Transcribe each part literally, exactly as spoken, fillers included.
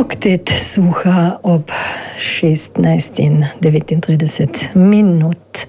Oktet suha ob šestnajst in devetintrideset minut.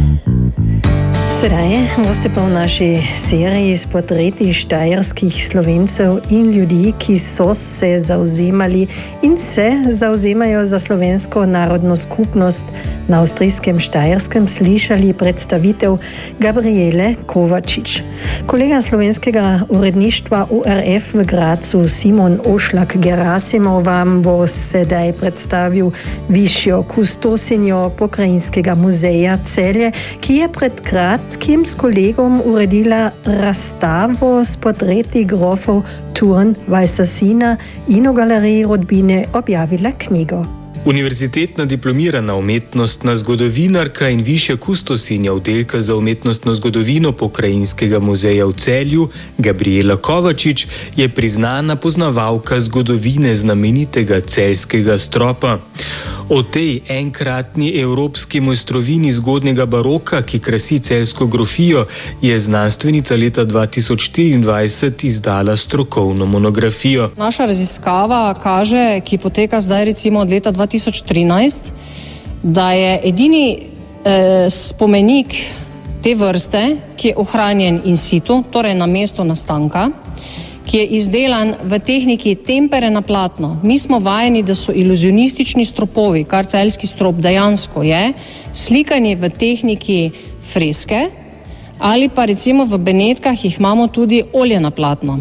Sedaj boste pa v naši seriji s portreti štajerskih Slovencev in ljudi, ki so se zauzemali in se zauzemajo za slovensko narodno skupnost, na avstrijskem Štajerskem slišali predstavitev Gabriele Kovačič. Kolega slovenskega uredništva U R F v Gracu Simon Ošlak Gerasimov vam bo sedaj predstavil višjo kustosinjo Pokrajinskega muzeja Celje, ki je pred kratkim s kolegom uredila razstavo s portreti grofov Thurn, Valsasina in v galeriji rodbine objavila knjigo. Univerzitetna diplomirana umetnostna zgodovinarka in višja kustosinja oddelka za umetnostno zgodovino Pokrajinskega muzeja v Celju, Gabriela Kovačič, je priznana poznavalka zgodovine znamenitega celjskega stropa. O tej enkratni evropski mojstrovini zgodnjega baroka, ki krasi celjsko grofijo, je znanstvenica leta dva tisoč štiriindvajset izdala strokovno monografijo. Naša raziskava kaže, ki poteka zdaj recimo od leta dva tisoč trinajst, da je edini eh, spomenik te vrste, ki je ohranjen in situ, torej na mestu nastanka, ki je izdelan v tehniki tempere na platno. Mi smo vajeni, da so iluzionistični stropovi, kar celjski strop dejansko je, slikani v tehniki freske ali pa recimo v Benetkah jih imamo tudi olje na platno.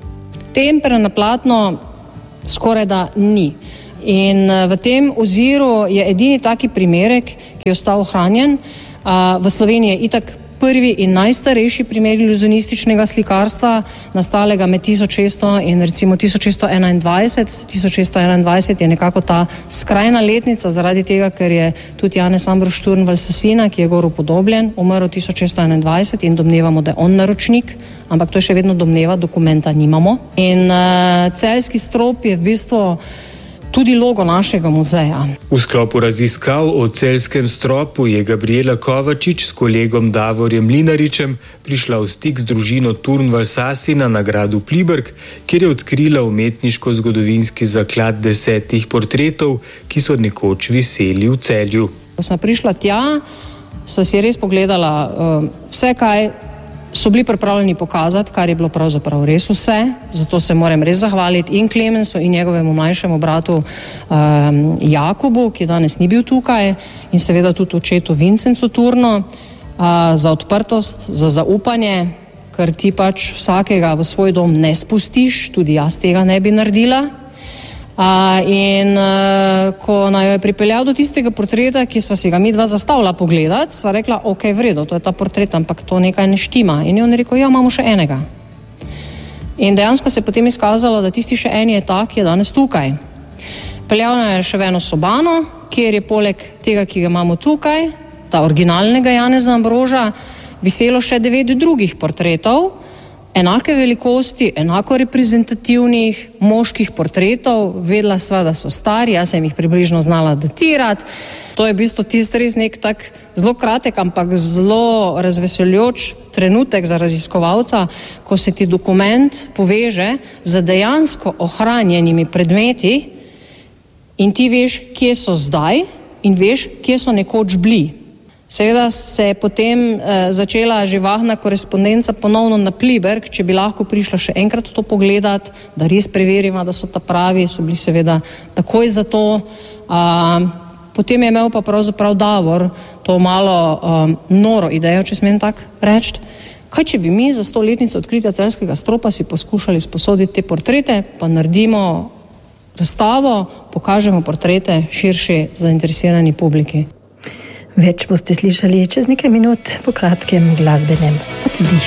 Tempere na platno skoraj da ni. In v tem oziru je edini taki primerek, ki je ostal ohranjen. V Sloveniji je itak prvi in najstarejši primer iluzionističnega slikarstva, nastalega med tisoč šeststo in recimo tisoč šeststo enaindvajset. tisoč šeststo enaindvajset je nekako ta skrajna letnica, zaradi tega, ker je tudi Janez Ambrož Thurn Valsasina, ki je gor upodobljen, umrl tisoč šeststo enaindvajset in domnevamo, da je on naročnik, ampak to je še vedno domneva, dokumenta nimamo. In uh, celjski strop je v bistvu tudi logo našega muzeja. V sklopu raziskav o celjskem stropu je Gabriela Kovačič s kolegom Davorjem Mlinaričem prišla v stik z družino Thurn Valsasina na gradu Pliberk, kjer je odkrila umetniško-zgodovinski zaklad desetih portretov, ki so nekoč viseli v Celju. Ko sem prišla tja, sva si res pogledala uh, vse, kaj so bili pripravljeni pokazati, kar je bilo pravzaprav res vse. Zato se moram res zahvaliti in Klemensu in njegovemu mlajšemu bratu um, Jakobu, ki danes ni bil tukaj, in seveda tudi očetu Vincencu Thurnu uh, za odprtost, za zaupanje, ker ti pač vsakega v svoj dom ne spustiš, tudi jaz tega ne bi naredila. Uh, in uh, ko naj jo je pripeljal do tistega portreta, ki sva si ga mi dva zastavila pogledati, sva rekla, ok, v redu, to je ta portret, ampak to nekaj ne štima. In je on rekel, ja, imamo še enega. In dejansko se je potem izkazalo, da tisti še en je ta, ki je danes tukaj. Peljavna je še v eno sobano, kjer je poleg tega, ki ga imamo tukaj, ta originalnega Janeza Ambroža, viselo še devet drugih portretov, enake velikosti, enako reprezentativnih moških portretov. Vedela sva, da so stari, jaz sem jih približno znala datirati. To je v bistvu tisti res nek tak zelo kratek, ampak zelo razveseljujoč trenutek za raziskovalca, ko se ti dokument poveže z dejansko ohranjenimi predmeti in ti veš, kje so zdaj in veš, kje so nekoč bili. Seveda se je potem eh, začela živahna korespondenca ponovno na Pliberk, če bi lahko prišla še enkrat to pogledati, da res preverimo, da so ta pravi, so bili seveda takoj za to. A, potem je imel pa pravzaprav Davor to malo um, noro idejo, če smem tak reči. Kaj, če bi mi za stoletnico odkritja celjskega stropa si poskušali sposoditi te portrete, pa naredimo razstavo, pokažemo portrete širši zainteresirani publiki. Več boste slišali čez nekaj minut po kratkem glasbenem oddihu.